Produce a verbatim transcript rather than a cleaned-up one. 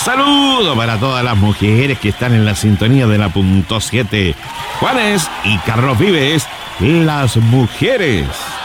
saludo para todas las mujeres que están en la sintonía de la punto siete. Juanes y Carlos Vives, las mujeres.